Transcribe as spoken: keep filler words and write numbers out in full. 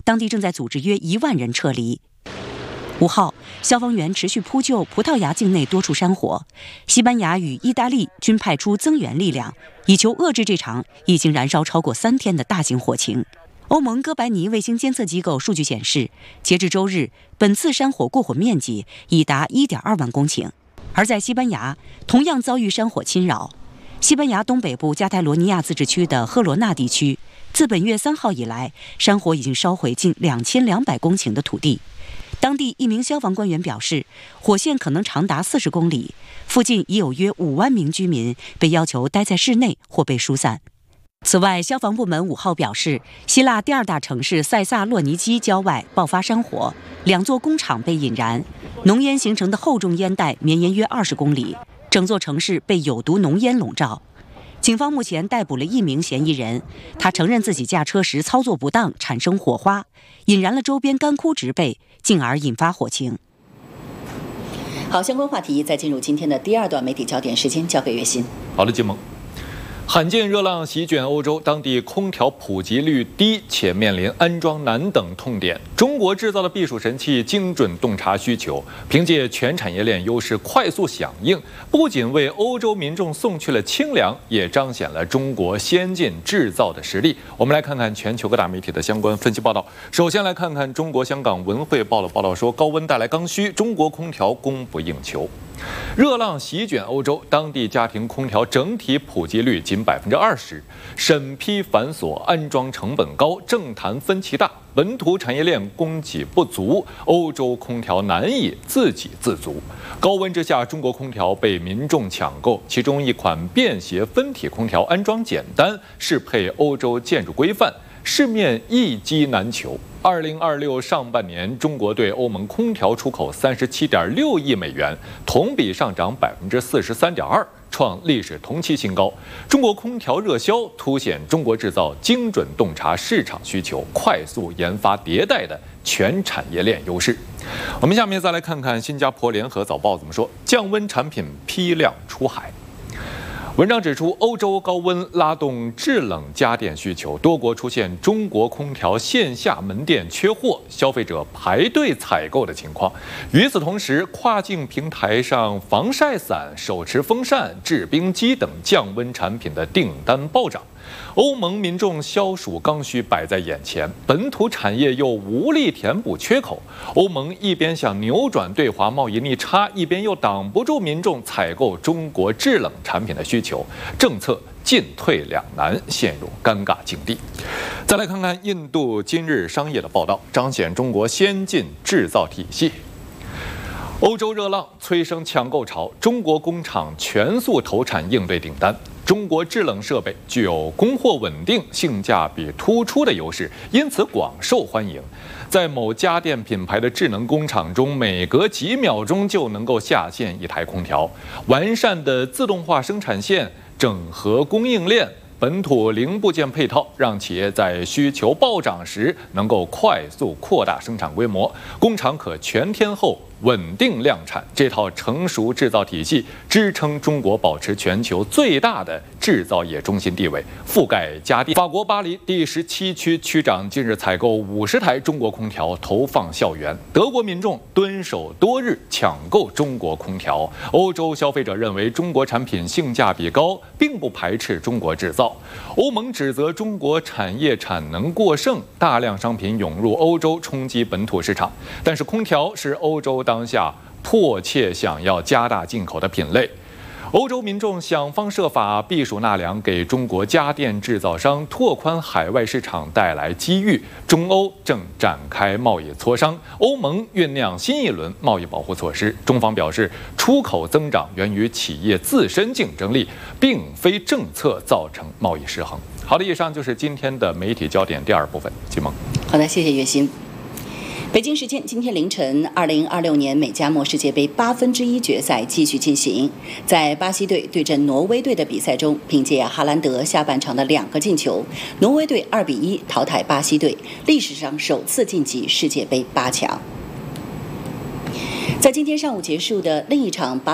当地正在组织约一万人撤离。五号，消防员持续扑救葡萄牙境内多处山火，西班牙与意大利均派出增援力量，以求遏制这场已经燃烧超过三天的大型火情。欧盟哥白尼卫星监测机构数据显示，截至周日，本次山火过火面积已达 一点二万公顷。而在西班牙，同样遭遇山火侵扰。西班牙东北部加泰罗尼亚自治区的赫罗纳地区，自本月三号以来，山火已经烧毁近两千两百公顷的土地。当地一名消防官员表示，火线可能长达四十公里，附近已有约五万名居民被要求待在室内或被疏散。此外，消防部门五号表示，希腊第二大城市塞萨洛尼基郊外爆发山火，两座工厂被引燃，浓烟形成的厚重烟带绵延约二十公里，整座城市被有毒浓烟笼罩。警方目前逮捕了一名嫌疑人，他承认自己驾车时操作不当，产生火花，引燃了周边干枯植被，进而引发火情。 好，相关话题再进入今天的第二段媒体焦点时间，交给月薪。 好的，金萌。罕见热浪席卷欧洲，当地空调普及率低，且面临安装难等痛点。中国制造的避暑神器精准洞察需求，凭借全产业链优势快速响应，不仅为欧洲民众送去了清凉，也彰显了中国先进制造的实力。我们来看看全球各大媒体的相关分析报道。首先来看看中国香港文汇报的报道说，高温带来刚需，中国空调供不应求。热浪席卷欧洲，当地家庭空调整体普及率仅百分之二十，审批繁琐，安装成本高，政坛分歧大，本土产业链供给不足，欧洲空调难以自给自足。高温之下，中国空调被民众抢购，其中一款便携分体空调安装简单，适配欧洲建筑规范，市面一机难求。二零二六上半年，中国对欧盟空调出口三十七点六亿美元，同比上涨百分之四十三点二，创历史同期新高。中国空调热销，凸显中国制造精准洞察市场需求、快速研发迭代的全产业链优势。我们下面再来看看新加坡联合早报怎么说：降温产品批量出海。文章指出，欧洲高温拉动制冷家电需求，多国出现中国空调线下门店缺货、消费者排队采购的情况。与此同时，跨境平台上防晒伞、手持风扇、制冰机等降温产品的订单暴涨。欧盟民众消暑刚需摆在眼前，本土产业又无力填补缺口。欧盟一边想扭转对华贸易逆差，一边又挡不住民众采购中国制冷产品的需求，政策进退两难，陷入尴尬境地。再来看看印度今日商业的报道，彰显中国先进制造体系。欧洲热浪催生抢购潮，中国工厂全速投产应对订单。中国制冷设备具有供货稳定、性价比突出的优势，因此广受欢迎。在某家电品牌的智能工厂中，每隔几秒钟就能够下线一台空调。完善的自动化生产线、整合供应链、本土零部件配套，让企业在需求暴涨时能够快速扩大生产规模，工厂可全天候稳定量产。这套成熟制造体系支撑中国保持全球最大的制造业中心地位，覆盖家电。法国巴黎第十七区区长近日采购五十台中国空调投放校园，德国民众蹲守多日抢购中国空调。欧洲消费者认为中国产品性价比高，并不排斥中国制造。欧盟指责中国产业产能过剩，大量商品涌入欧洲，冲击本土市场。但是空调是欧洲当下迫切想要加大进口的品类。欧洲民众想方设法避暑纳凉，给中国家电制造商拓宽海外市场带来机遇。中欧正展开贸易磋商，欧盟酝酿新一轮贸易保护措施。中方表示，出口增长源于企业自身竞争力，并非政策造成贸易失衡。好的，以上就是今天的媒体焦点第二部分。季萌， 好的，谢谢月薪。北京时间今天凌晨，二零二六年美加墨世界杯八分之一决赛继续进行。在巴西队对阵挪威队的比赛中，凭借哈兰德下半场的两个进球，挪威队二比一淘汰巴西队，历史上首次晋级世界杯八强。在今天上午结束的另一场八